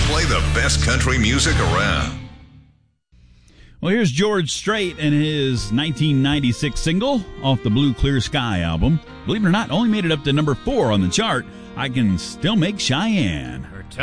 play the best country music around. Well, here's George Strait and his 1996 single off the Blue Clear Sky album. Believe it or not, only made it up to number 4 on the chart. I Can Still Make Cheyenne.